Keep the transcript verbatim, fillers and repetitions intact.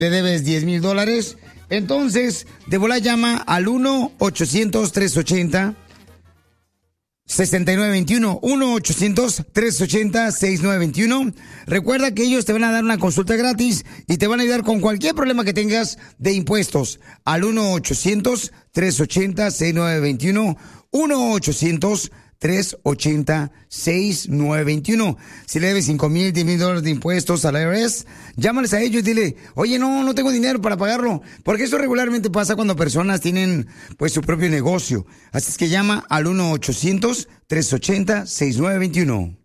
le debes diez mil dólares, entonces de volada llama al uno ochocientos, trescientos ochenta, sesenta y nueve veintiuno, uno ochocientos, trescientos ochenta, sesenta y nueve veintiuno. Recuerda que ellos te van a dar una consulta gratis y te van a ayudar con cualquier problema que tengas de impuestos. Al uno ochocientos, trescientos ochenta, sesenta y nueve veintiuno, uno ochocientos, trescientos ochenta, sesenta y nueve veintiuno. Si le debes cinco mil, diez mil dólares de impuestos al I R S, llámales a ellos y dile, oye, no, no tengo dinero para pagarlo. Porque eso regularmente pasa cuando personas tienen, pues, su propio negocio. Así es que llama al uno ochocientos, trescientos ochenta, sesenta y nueve veintiuno.